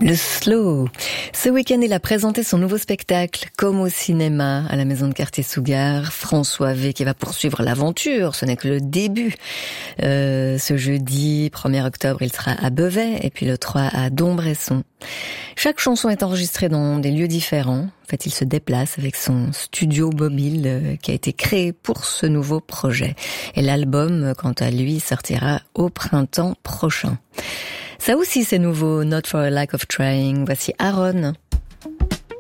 Le slow. Ce week-end, il a présenté son nouveau spectacle, Comme au cinéma, à la Maison de Quartier-Sougar. François V qui va poursuivre l'aventure, ce n'est que le début. Ce jeudi 1er octobre, il sera à Beauvais et puis le 3 à Dombresson. Chaque chanson est enregistrée dans des lieux différents. En fait, il se déplace avec son studio mobile qui a été créé pour ce nouveau projet. Et l'album, quant à lui, sortira au printemps prochain. Ça aussi, c'est nouveau, Not for a Lack of Trying. Voici Aaron.